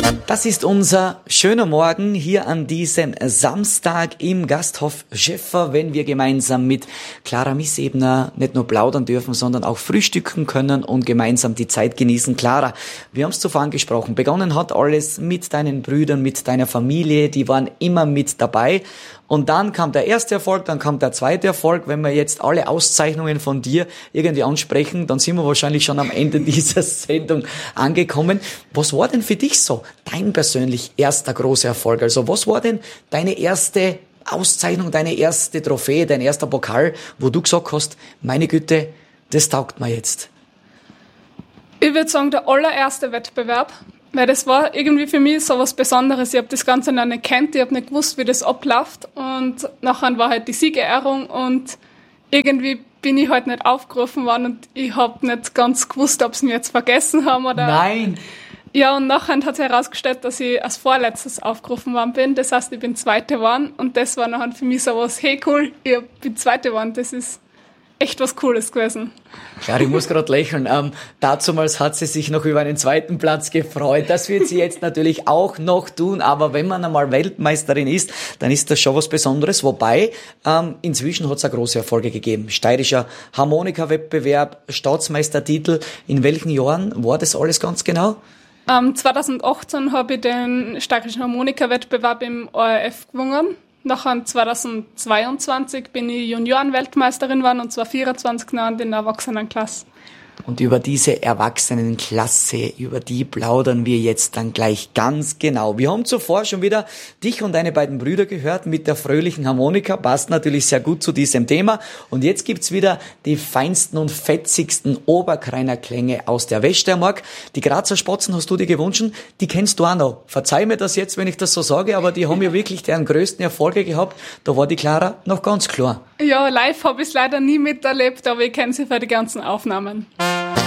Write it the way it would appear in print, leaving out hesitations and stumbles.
Das ist unser schöner Morgen hier an diesem Samstag im Gasthof Schäffer, wenn wir gemeinsam mit Clara Missebner nicht nur plaudern dürfen, sondern auch frühstücken können und gemeinsam die Zeit genießen. Clara, wir haben es zuvor angesprochen, begonnen hat alles mit deinen Brüdern, mit deiner Familie, die waren immer mit dabei. Und dann kam der erste Erfolg, dann kam der zweite Erfolg. Wenn wir jetzt alle Auszeichnungen von dir irgendwie ansprechen, dann sind wir wahrscheinlich schon am Ende dieser Sendung angekommen. Was war denn für dich so dein persönlich erster großer Erfolg? Also was war denn deine erste Auszeichnung, deine erste Trophäe, dein erster Pokal, wo du gesagt hast, meine Güte, das taugt mir jetzt? Ich würde sagen, der allererste Wettbewerb. Weil das war irgendwie für mich so was Besonderes. Ich habe das Ganze noch nicht gekannt, ich habe nicht gewusst, wie das abläuft. Und nachher war halt die Siegerehrung und irgendwie bin ich halt nicht aufgerufen worden und ich habe nicht ganz gewusst, ob sie mir jetzt vergessen haben oder... Nein! Ja, und nachher hat sich herausgestellt, dass ich als Vorletztes aufgerufen worden bin. Das heißt, ich bin Zweite geworden und das war nachher für mich so was, hey cool, ich bin Zweite geworden, das ist echt was Cooles gewesen. Ja, ich muss gerade lächeln. Dazumals hat sie sich noch über einen zweiten Platz gefreut. Das wird sie jetzt natürlich auch noch tun. Aber wenn man einmal Weltmeisterin ist, dann ist das schon was Besonderes. Wobei, inzwischen hat es auch große Erfolge gegeben. Steirischer Harmonika-Wettbewerb, Staatsmeistertitel. In welchen Jahren war das alles ganz genau? 2018 habe ich den Steirischen Harmonika-Wettbewerb im ORF gewonnen. Nachher 2022 bin ich Junioren-Weltmeisterin geworden und zwar 24 Jahre in der Erwachsenenklasse. Und über diese Erwachsenenklasse, über die plaudern wir jetzt dann gleich ganz genau. Wir haben zuvor schon wieder dich und deine beiden Brüder gehört mit der fröhlichen Harmonika. Passt natürlich sehr gut zu diesem Thema. Und jetzt gibt's wieder die feinsten und fetzigsten Oberkreiner Klänge aus der Westermark. Die Grazer Spatzen hast du dir gewünscht, die kennst du auch noch. Verzeih mir das jetzt, wenn ich das so sage, aber die haben ja wirklich deren größten Erfolge gehabt. Da war die Clara noch ganz klar. Ja, live habe ich es leider nie miterlebt, aber ich kenne sie für die ganzen Aufnahmen.